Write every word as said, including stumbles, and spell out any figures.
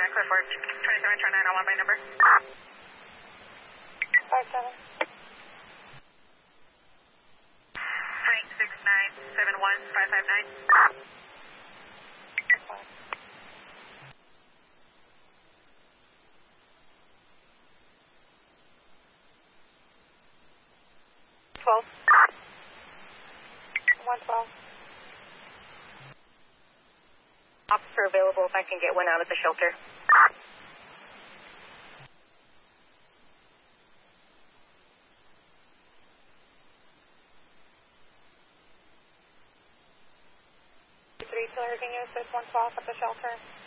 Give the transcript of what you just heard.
Clifford, twenty-seven twenty nine on one by number. Five seven. Frank six nine seven one five five nine. Twelve. One twelve. Officer available if I can get one out at the shelter. Three, still everything is, there's one twelve at the shelter.